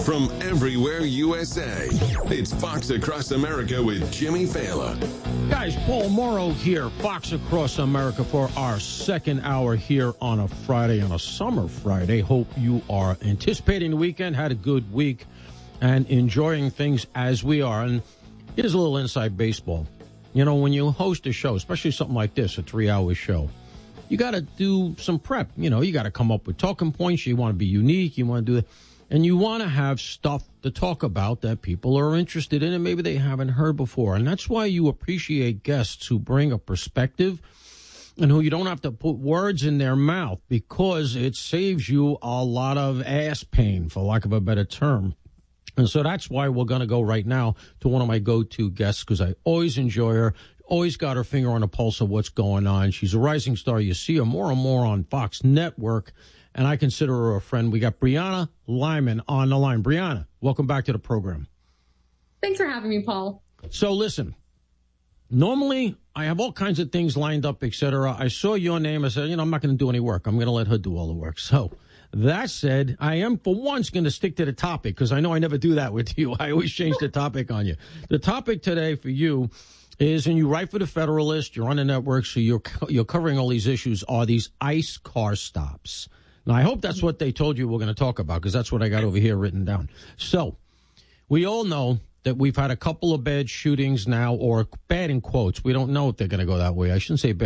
from everywhere USA. It's Fox Across America with Jimmy Fallon. Guys, Paul Morrow here, Fox Across America for our second hour here on a Friday, on a summer Friday. Hope you are anticipating the weekend, had a good week, and enjoying things as we are. And here's a little inside baseball. You know, when you host a show, especially something like this, a 3-hour show, you got to do some prep. You know, you got to come up with talking points. You want to be unique. You want to do it. And you want to have stuff to talk about that people are interested in and maybe they haven't heard before. And that's why you appreciate guests who bring a perspective and who you don't have to put words in their mouth, because it saves you a lot of ass pain, for lack of a better term. And so that's why we're going to go right now to one of my go-to guests, because I always enjoy her. Always got her finger on the pulse of what's going on. She's a rising star. You see her more and more on Fox Network, and I consider her a friend. We got Brianna Lyman on the line. Brianna, welcome back to the program. Thanks for having me, Paul. So listen, normally I have all kinds of things lined up, etc. I saw your name. I said, I'm not going to do any work. I'm going to let her do all the work. So that said, I am for once going to stick to the topic, because I know I never do that with you. I always change the topic on you. The topic today for you is, and you write for the Federalist, you're on the network, so you're covering all these issues, are these ICE car stops. Now, I hope that's what they told you we're going to talk about, because that's what I got over here written down. So we all know that we've had a couple of bad shootings now, or bad in quotes. We don't know if they're going to go that way. I shouldn't say bad.